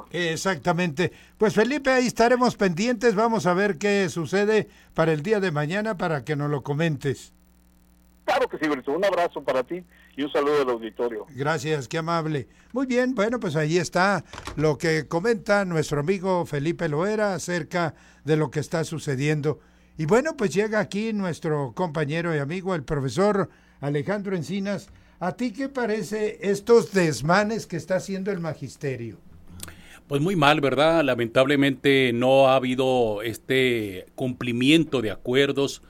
Exactamente. Pues Felipe, ahí estaremos pendientes, vamos a ver qué sucede para el día de mañana para que nos lo comentes. Claro que sí, Brito. Un abrazo para ti y un saludo al auditorio. Gracias, qué amable. Muy bien, bueno, pues ahí está lo que comenta nuestro amigo Felipe Loera acerca de lo que está sucediendo. Y bueno, pues llega aquí nuestro compañero y amigo, el profesor Alejandro Encinas. ¿A ti qué parece estos desmanes que está haciendo el magisterio? Pues muy mal, ¿verdad? Lamentablemente no ha habido este cumplimiento de acuerdos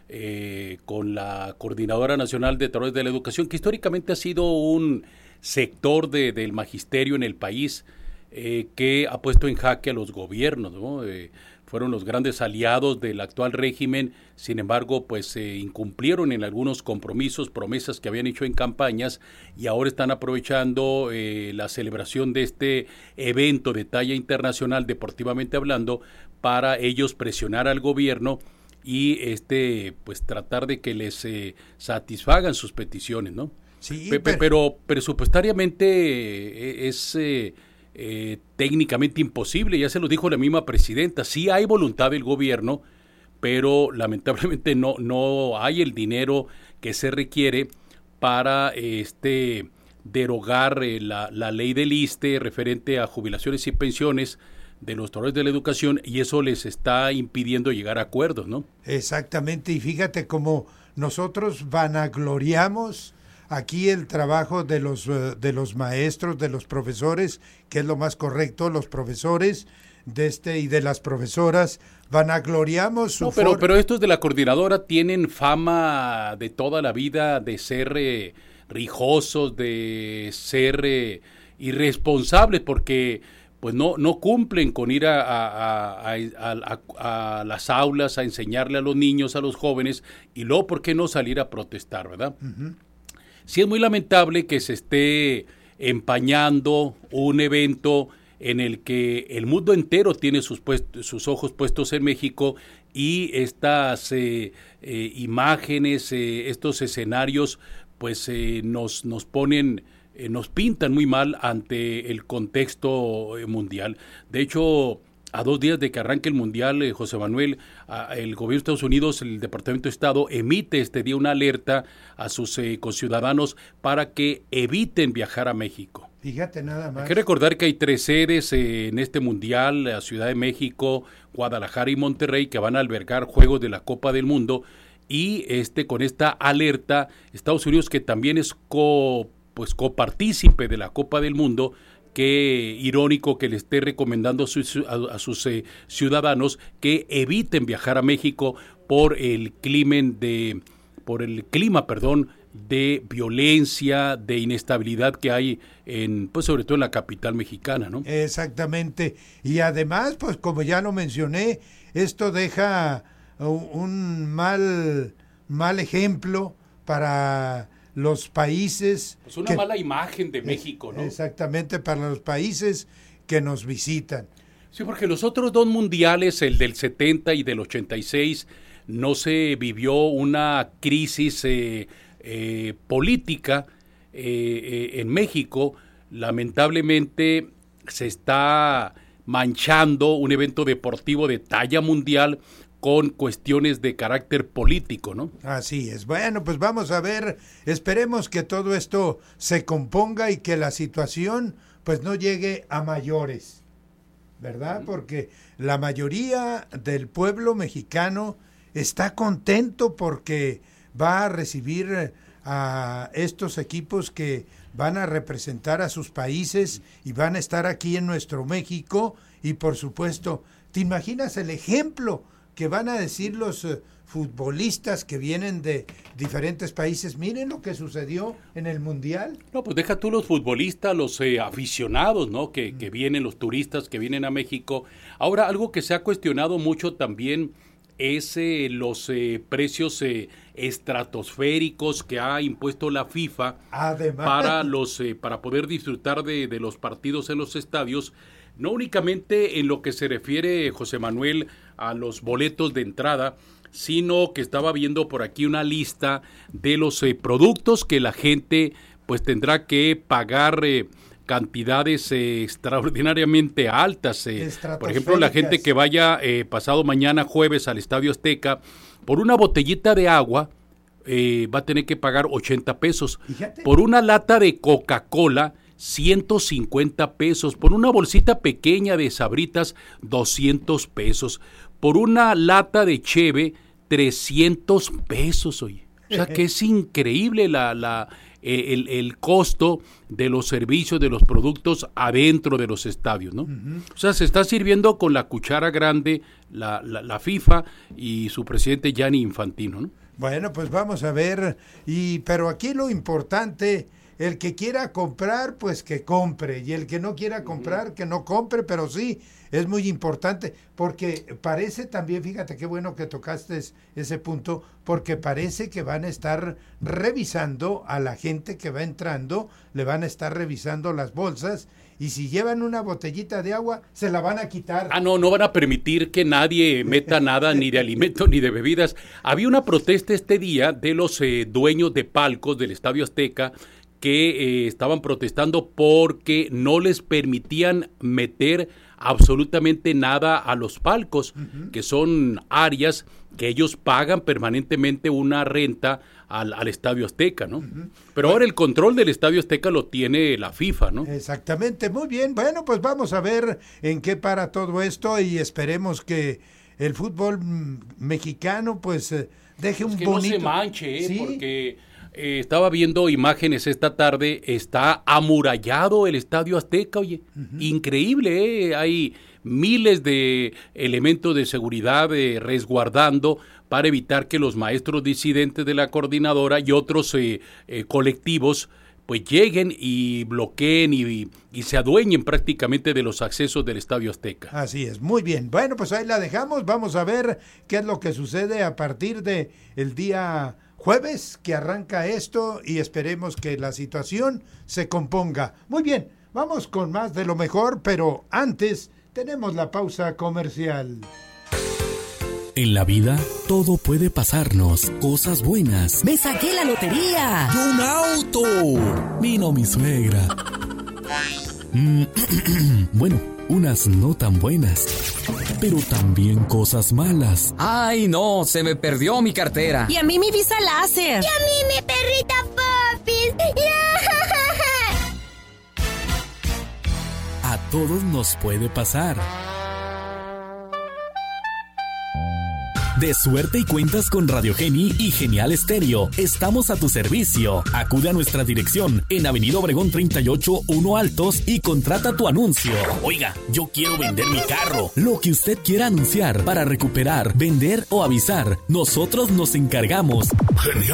con la Coordinadora Nacional de Trabajadores de la Educación, que históricamente ha sido un sector del magisterio en el país que ha puesto en jaque a los gobiernos, ¿no? Fueron los grandes aliados del actual régimen, sin embargo, pues incumplieron en algunos compromisos, promesas que habían hecho en campañas y ahora están aprovechando la celebración de este evento de talla internacional, deportivamente hablando, para ellos presionar al gobierno y pues tratar de que les satisfagan sus peticiones, ¿no? Sí, pero presupuestariamente es técnicamente imposible, ya se lo dijo la misma presidenta. Sí hay voluntad del gobierno, pero lamentablemente no hay el dinero que se requiere para derogar la ley del ISSSTE referente a jubilaciones y pensiones de los trabajadores de la educación, y eso les está impidiendo llegar a acuerdos, ¿no? Exactamente, y fíjate cómo nosotros vanagloriamos aquí el trabajo de los maestros, de los profesores, que es lo más correcto, los profesores y de las profesoras, vanagloriamos su... No, pero estos de la coordinadora tienen fama de toda la vida de ser rijosos, de ser irresponsables, porque pues no cumplen con ir a las aulas a enseñarle a los niños, a los jóvenes, y luego, ¿por qué no salir a protestar, verdad? Uh-huh. Sí es muy lamentable que se esté empañando un evento en el que el mundo entero tiene sus ojos puestos en México, y estas imágenes, estos escenarios, pues nos ponen... nos pintan muy mal ante el contexto mundial. De hecho, a 2 días de que arranque el mundial, José Manuel, el gobierno de Estados Unidos, el Departamento de Estado, emite este día una alerta a sus conciudadanos para que eviten viajar a México. Fíjate nada más. Hay que recordar que hay 3 sedes en este mundial, la Ciudad de México, Guadalajara y Monterrey, que van a albergar juegos de la Copa del Mundo, y con esta alerta, Estados Unidos, que también es copartícipe de la Copa del Mundo, qué irónico que le esté recomendando a sus ciudadanos que eviten viajar a México por el clima de violencia, de inestabilidad que hay pues sobre todo en la capital mexicana, ¿no? Exactamente. Y además, pues como ya lo mencioné, esto deja un mal ejemplo para los países... Pues una mala imagen de México, ¿no? Exactamente, para los países que nos visitan. Sí, porque los otros 2 mundiales, el del 70 y del 86, no se vivió una crisis política en México. Lamentablemente se está manchando un evento deportivo de talla mundial con cuestiones de carácter político, ¿no? Así es. Bueno, pues vamos a ver, esperemos que todo esto se componga y que la situación pues no llegue a mayores, ¿verdad? Porque la mayoría del pueblo mexicano está contento porque va a recibir a estos equipos que van a representar a sus países y van a estar aquí en nuestro México, y por supuesto, ¿te imaginas el ejemplo que van a decir los futbolistas que vienen de diferentes países? Miren lo que sucedió en el Mundial. No, pues deja tú los futbolistas, los aficionados, ¿no? Que vienen, los turistas que vienen a México. Ahora, algo que se ha cuestionado mucho también es los precios estratosféricos que ha impuesto la FIFA. Además, para poder disfrutar de los partidos en los estadios. No únicamente en lo que se refiere, José Manuel, a los boletos de entrada, sino que estaba viendo por aquí una lista de los productos que la gente pues tendrá que pagar cantidades extraordinariamente altas. Por ejemplo, la gente que vaya pasado mañana jueves al Estadio Azteca, por una botellita de agua va a tener que pagar 80 pesos. Fíjate. Por una lata de Coca-Cola, 150 pesos. Por una bolsita pequeña de Sabritas, 200 pesos. Por una lata de cheve, 300 pesos, oye. O sea que es increíble el costo de los servicios, de los productos adentro de los estadios, ¿no? O sea, se está sirviendo con la cuchara grande la FIFA y su presidente Gianni Infantino, ¿no? Bueno, pues vamos a ver, pero aquí lo importante, el que quiera comprar, pues que compre, y el que no quiera comprar, que no compre, pero sí, es muy importante, porque parece también, fíjate qué bueno que tocaste ese punto, porque parece que van a estar revisando a la gente que va entrando, le van a estar revisando las bolsas, y si llevan una botellita de agua, se la van a quitar. No van a permitir que nadie meta nada, ni de alimento, ni de bebidas. Había una protesta este día de los dueños de palcos del Estadio Azteca, que estaban protestando porque no les permitían meter absolutamente nada a los palcos, que son áreas que ellos pagan permanentemente una renta al Estadio Azteca, ¿no? Pero ahora el control del Estadio Azteca lo tiene la FIFA, ¿no? Exactamente, muy bien. Bueno, pues vamos a ver en qué para todo esto y esperemos que el fútbol mexicano pues deje un bonito... no se manche, ¿sí? Porque... estaba viendo imágenes esta tarde, está amurallado el Estadio Azteca, oye, increíble, hay miles de elementos de seguridad resguardando para evitar que los maestros disidentes de la coordinadora y otros colectivos pues lleguen y bloqueen y se adueñen prácticamente de los accesos del Estadio Azteca. Así es, muy bien. Bueno, pues ahí la dejamos, vamos a ver qué es lo que sucede a partir de el día jueves que arranca esto y esperemos que la situación se componga. Muy bien, vamos con más de lo mejor, pero antes tenemos la pausa comercial. En la vida, todo puede pasarnos, cosas buenas. ¡Me saqué la lotería! ¡Y un auto! Vino mi suegra. Bueno, unas no tan buenas, pero también cosas malas. ¡Ay, no! Se me perdió mi cartera. Y a mí mi visa láser. Y a mí mi perrita Popis. A todos nos puede pasar. De suerte y cuentas con Radio Geni y Genial Estéreo. Estamos a tu servicio. Acude a nuestra dirección en Avenida Obregón 38, 1 Altos y contrata tu anuncio. Oiga, yo quiero vender mi carro. Lo que usted quiera anunciar para recuperar, vender o avisar, nosotros nos encargamos. Genial.